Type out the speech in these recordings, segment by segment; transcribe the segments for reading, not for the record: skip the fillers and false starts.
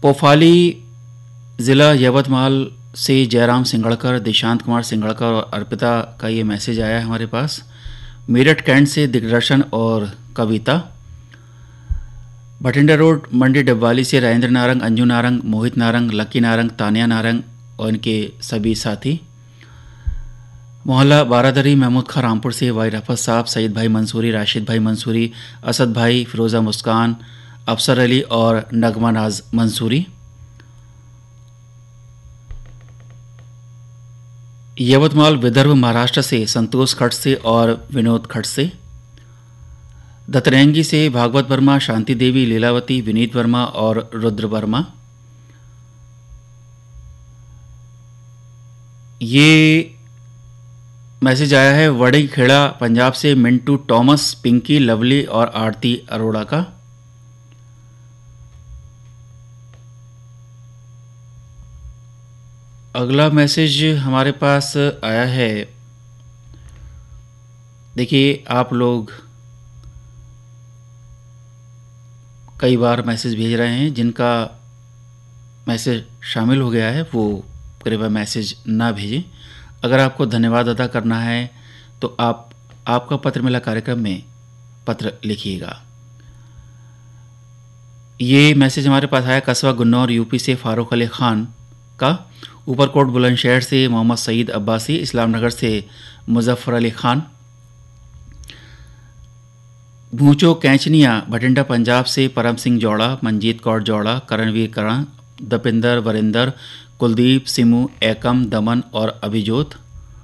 पोफाली ज़िला यवतमाल से जयराम सिंगड़कर, दिशांत कुमार सिंगड़कर और अर्पिता का ये मैसेज आया है हमारे पास। मेरठ कैंट से दिग्दर्शन और कविता। भटिंडा रोड मंडी डब्बाली से राजेंद्र नारंग, अंजू नारंग, मोहित नारंग, लकी नारंग, तानिया नारंग और इनके सभी साथी। मोहल्ला बारादरी महमूद खां रामपुर से वाई रफत साहब, सईद भाई मंसूरी, राशिद भाई मंसूरी, असद भाई, फिरोज़ा मुस्कान, अफसर अली और नगमा नाज मंसूरी। यवतमाल विदर्भ महाराष्ट्र से संतोष खट से और विनोद खट से। दतरंगी से भागवत वर्मा, शांति देवी, लीलावती, विनीत वर्मा और रुद्र वर्मा। ये मैसेज आया है वड़ी खेड़ा पंजाब से मिंटू टॉमस, पिंकी, लवली और आरती अरोड़ा का। अगला मैसेज हमारे पास आया है, देखिए आप लोग कई बार मैसेज भेज रहे हैं, जिनका मैसेज शामिल हो गया है वो कृपया मैसेज ना भेजें। अगर आपको धन्यवाद अदा करना है तो आपका पत्र मिला कार्यक्रम में पत्र लिखिएगा। ये मैसेज हमारे पास आया कस्बा गुन्नौर यूपी से फारूक अली खान का। ऊपरकोट बुलंदशहर से मोहम्मद सईद अब्बासी, इस्लामनगर से मुजफ्फर अली खान। भूचो कैंचनिया भटिंडा पंजाब से परम सिंह जौड़ा, मंजीत कौर जौड़ा, करणवीर करण, दपिंदर वरिंदर, कुलदीप, सिमू, एकम, दमन और अभिजोत।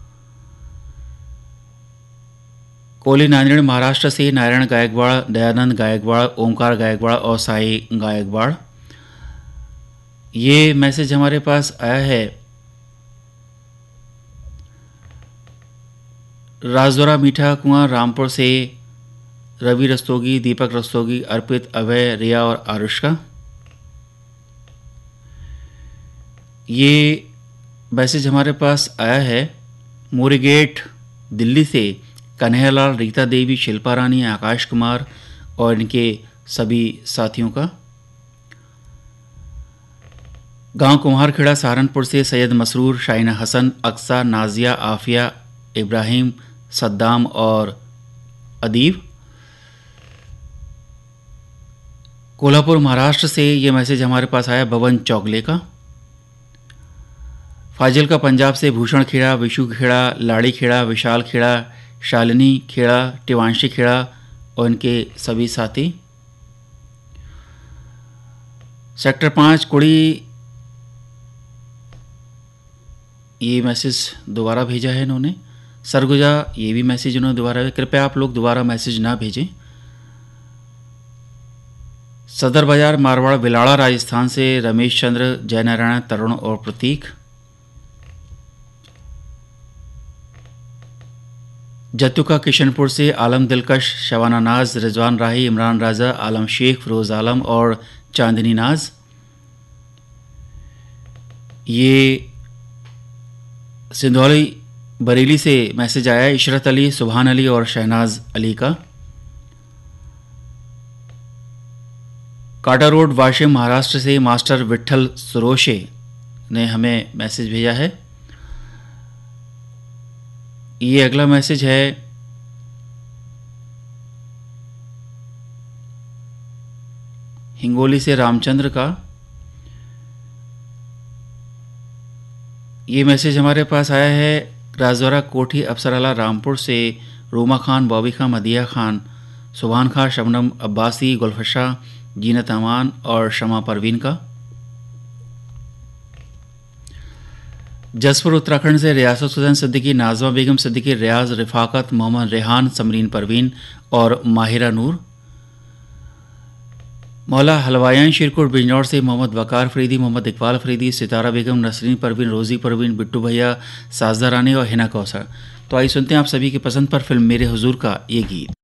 कोली नांदेड़ महाराष्ट्र से नारायण गायकवाड़, दयानंद गायकवाड़, ओमकार गायकवाड़ और साई गायकवाड़। ये मैसेज हमारे पास आया है राजदोरा मीठा कुआं रामपुर से रवि रस्तोगी, दीपक रस्तोगी, अर्पित, अभय, रिया और आरुष्का। ये मैसेज हमारे पास आया है मोरीगेट दिल्ली से कन्हैयालाल, रीता देवी, शिल्पा रानी, आकाश कुमार और इनके सभी साथियों का। गांव कुम्हारखेड़ा सहारनपुर से सैयद मसरूर, शाइना हसन, अक्सा, नाजिया, आफिया, इब्राहिम, सद्दाम और अदीब। कोल्हापुर महाराष्ट्र से ये मैसेज हमारे पास आया भवन चौगले का। फाजिल का पंजाब से भूषण खेड़ा, विशु खेड़ा, लाड़ी खेड़ा, विशाल खेड़ा, शालिनी खेड़ा, टिवांशी खेड़ा और इनके सभी साथी। सेक्टर 5 कुड़ी, ये मैसेज दोबारा भेजा है इन्होंने। सरगुजा, ये भी मैसेज इन्होंने दोबारा भेजा। कृपया आप लोग दोबारा मैसेज ना भेजें। सदर बाजार मारवाड़ बिलाड़ा राजस्थान से रमेश चंद्र, जयनारायण, तरुण और प्रतीक। जत्तुका किशनपुर से आलम दिलकश, शबाना नाज, रिजवान राही, इमरान राजा, आलम शेख, फिरोज आलम और चांदनी नाज। ये सिंधौली बरेली से मैसेज आया इशरत अली, सुभान अली और शहनाज अली का। काटा रोड वाशिम महाराष्ट्र से मास्टर विट्ठल सुरोशे ने हमें मैसेज भेजा है। ये अगला मैसेज है हिंगोली से रामचंद्र का। ये मैसेज हमारे पास आया है राजौरा कोठी अफसराला रामपुर से रूमा खान, बॉबी खान, मदिया खान, सुभान खान, शबनम अब्बासी, गुलफशा, जीनत अमान और शमा परवीन का। जसपुर उत्तराखंड से रियासत हुसैन सिद्दीकी, नाजमा बेगम सिद्दीकी, रियाज, रिफाकत, मोहम्मद रेहान, समरीन परवीन और माहिरा नूर। मौला हलवायान शिरकुट बिजनौर से मोहम्मद वकार फरीदी, मोहम्मद इकबाल फरीदी, सितारा बेगम, नसरीन परवीन, रोज़ी परवीन, बिट्टू भैया, साजदा रानी और हिना कौसर। तो आइए सुनते हैं आप सभी की पसंद पर फिल्म मेरे हुजूर का ये गीत।